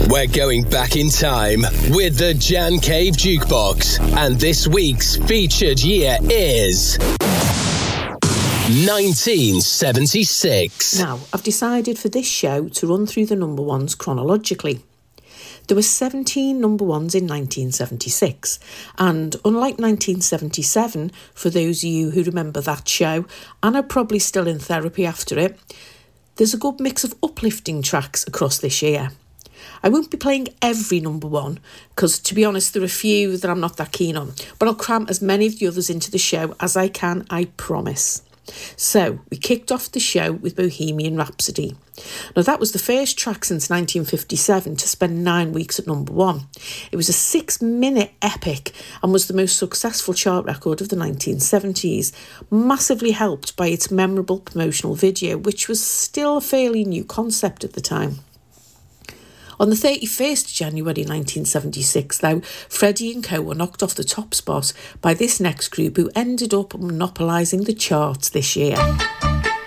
We're going back in time with the Jan Cave Jukebox, and this week's featured year is 1976. Now, I've decided for this show to run through the number ones chronologically. There were 17 number ones in 1976, and unlike 1977, for those of you who remember that show, and are probably still in therapy after it, there's a good mix of uplifting tracks across this year. I won't be playing every number one, because to be honest, there are a few that I'm not that keen on, but I'll cram as many of the others into the show as I can, I promise. So, we kicked off the show with Bohemian Rhapsody. Now, that was the first track since 1957 to spend 9 weeks at number one. It was a 6-minute epic and was the most successful chart record of the 1970s, massively helped by its memorable promotional video, which was still a fairly new concept at the time. On the 31st of January 1976, though, Freddie and Co were knocked off the top spot by this next group, who ended up monopolising the charts this year.